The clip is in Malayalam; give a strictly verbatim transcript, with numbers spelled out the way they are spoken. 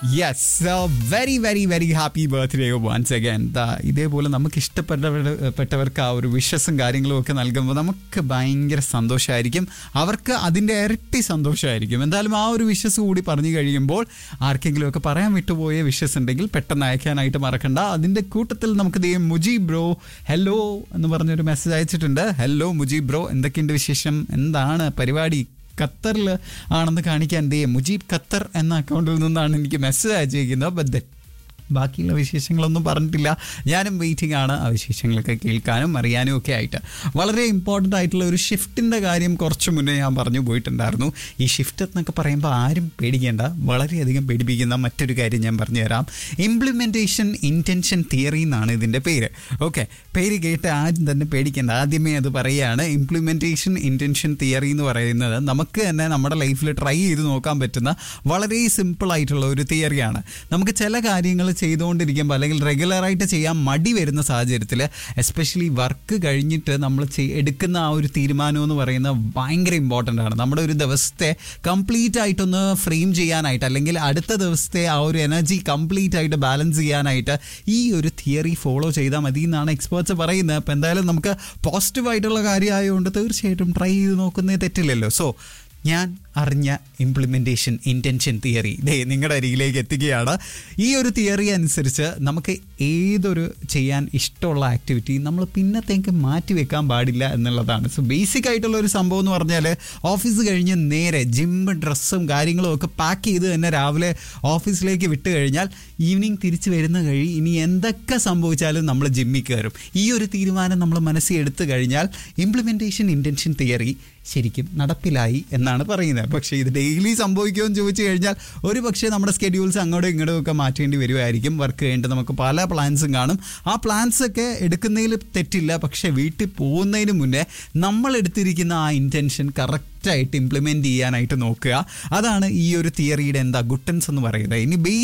Yes, very very very happy birthday once again. ഇതേപോലെ നമുക്ക് ഇഷ്ടപ്പെട്ടവർക്ക് ആ ഒരു വിഷസും കാര്യങ്ങളും ഒക്കെ നൽകുമ്പോൾ നമുക്ക് ഭയങ്കര സന്തോഷമായിരിക്കും, അവർക്ക് അതിൻ്റെ ഇരട്ടി സന്തോഷമായിരിക്കും. എന്തായാലും ആ ഒരു വിഷസ് കൂടി പറഞ്ഞു കഴിയുമ്പോൾ ആർക്കെങ്കിലും ഒക്കെ പറയാൻ വിട്ടുപോയ വിഷസ് ഉണ്ടെങ്കിൽ പെട്ടെന്ന് അയക്കാനായിട്ട് മറക്കണ്ട. അതിൻ്റെ കൂട്ടത്തിൽ നമുക്ക് ദേ മുജീബ് ബ്രോ ഹലോ എന്ന് പറഞ്ഞൊരു മെസ്സേജ് അയച്ചിട്ടുണ്ട്. ഹലോ മുജീബ് ബ്രോ, എന്തൊക്കെയുണ്ട് വിശേഷം, എന്താണ് പരിപാടി? ഖത്തറിൽ ആണെന്ന് കാണിക്കാൻ ദേ മുജീബ് ഖത്തർ എന്ന അക്കൗണ്ടിൽ നിന്നാണ് എനിക്ക് മെസ്സേജ് അയച്ചിരിക്കുന്നത്. ബട്ട് ബാക്കിയുള്ള വിശേഷങ്ങളൊന്നും പറഞ്ഞിട്ടില്ല. ഞാനും വെയിറ്റിംഗ് ആണ് ആ വിശേഷങ്ങളൊക്കെ കേൾക്കാനും അറിയാനും ഒക്കെ ആയിട്ട്. വളരെ ഇമ്പോർട്ടൻ്റ് ആയിട്ടുള്ള ഒരു ഷിഫ്റ്റിൻ്റെ കാര്യം കുറച്ച് മുന്നേ ഞാൻ പറഞ്ഞു പോയിട്ടുണ്ടായിരുന്നു. ഈ ഷിഫ്റ്റ് എന്നൊക്കെ പറയുമ്പോൾ ആരും പേടിക്കേണ്ട, വളരെയധികം പേടിപ്പിക്കുന്ന മറ്റൊരു കാര്യം ഞാൻ പറഞ്ഞുതരാം. ഇംപ്ലിമെൻറ്റേഷൻ ഇൻറ്റൻഷൻ തിയറി എന്നാണ് ഇതിൻ്റെ പേര്. ഓക്കെ, പേര് കേട്ട് ആരും തന്നെ പേടിക്കേണ്ട, ആദ്യമേ അത് പറയുകയാണ്. ഇംപ്ലിമെൻറ്റേഷൻ ഇൻറ്റൻഷൻ തിയറി എന്ന് പറയുന്നത് നമുക്ക് തന്നെ നമ്മുടെ ലൈഫിൽ ട്രൈ ചെയ്ത് നോക്കാൻ പറ്റുന്ന വളരെ സിമ്പിളായിട്ടുള്ള ഒരു തിയറിയാണ്. നമുക്ക് ചില കാര്യങ്ങൾ ചെയ്തുകൊണ്ടിരിക്കുമ്പോൾ അല്ലെങ്കിൽ റെഗുലറായിട്ട് ചെയ്യാൻ മടി വരുന്ന സാഹചര്യത്തിൽ, എസ്പെഷ്യലി വർക്ക് കഴിഞ്ഞിട്ട് നമ്മൾ എടുക്കുന്ന ആ ഒരു തീരുമാനം എന്ന് പറയുന്നത് ഭയങ്കര ഇമ്പോർട്ടൻ്റ് ആണ്. നമ്മുടെ ഒരു ദിവസത്തെ കംപ്ലീറ്റ് ആയിട്ടൊന്ന് ഫ്രെയിം ചെയ്യാനായിട്ട്, അല്ലെങ്കിൽ അടുത്ത ദിവസത്തെ ആ ഒരു എനർജി കംപ്ലീറ്റ് ആയിട്ട് ബാലൻസ് ചെയ്യാനായിട്ട് ഈ ഒരു തിയറി ഫോളോ ചെയ്താൽ മതി എന്നാണ് എക്സ്പേർട്സ് പറയുന്നത്. അപ്പോൾ എന്തായാലും നമുക്ക് പോസിറ്റീവായിട്ടുള്ള കാര്യമായതുകൊണ്ട് തീർച്ചയായിട്ടും ട്രൈ ചെയ്ത് നോക്കുന്നേ തെറ്റില്ലല്ലോ. സോ ഞാൻ അറിഞ്ഞ ഇംപ്ലിമെൻറ്റേഷൻ ഇൻറ്റൻഷൻ തിയറി ദേ നിങ്ങളുടെ അരികിലേക്ക് എത്തുകയാണ്. ഈ ഒരു തിയറി അനുസരിച്ച് നമുക്ക് ഏതൊരു ചെയ്യാൻ ഇഷ്ടമുള്ള ആക്ടിവിറ്റി നമ്മൾ പിന്നത്തേക്ക് മാറ്റി വെക്കാൻ പാടില്ല എന്നുള്ളതാണ്. സോ ബേസിക് ആയിട്ടുള്ള ഒരു സംഭവം എന്ന് പറഞ്ഞാൽ, ഓഫീസ് കഴിഞ്ഞ് നേരെ ജിമ്മ് ഡ്രസ്സും കാര്യങ്ങളും ഒക്കെ പാക്ക് ചെയ്ത് തന്നെ രാവിലെ ഓഫീസിലേക്ക് വിട്ട് കഴിഞ്ഞാൽ ഈവനിങ് തിരിച്ച് വരുന്ന കഴി ഇനി എന്തൊക്കെ സംഭവിച്ചാലും നമ്മൾ ജിമ്മിൽ കയറും. ഈ ഒരു തീരുമാനം നമ്മൾ മനസ്സിൽ എടുത്തു കഴിഞ്ഞാൽ ഇംപ്ലിമെൻറ്റേഷൻ ഇൻറ്റൻഷൻ തിയറി ശരിക്കും നടപ്പിലായി എന്നാണ് പറയുന്നത്. പക്ഷേ ഇത് ഡെയിലി സംഭവിക്കുമെന്ന് ചോദിച്ചു കഴിഞ്ഞാൽ ഒരു പക്ഷേ നമ്മുടെ സ്കെഡ്യൂൾസ് അങ്ങോട്ടും ഇങ്ങോട്ടും ഒക്കെ മാറ്റേണ്ടി വരുമായിരിക്കും. വർക്ക് കഴിഞ്ഞിട്ട് നമുക്ക് പല പ്ലാൻസും കാണും. ആ പ്ലാൻസൊക്കെ എടുക്കുന്നതിൽ തെറ്റില്ല, പക്ഷേ വീട്ടിൽ പോകുന്നതിന് മുന്നേ നമ്മൾ എടുത്തിരിക്കുന്ന ആ ഇൻറ്റൻഷൻ കറക്റ്റായിട്ട് ഇംപ്ലിമെൻറ്റ് ചെയ്യാനായിട്ട് നോക്കുക. അതാണ് ഈ ഒരു തിയറിയുടെ എന്താ ഗുട്ടൻസ് എന്ന് പറയുന്നത്. ഇനി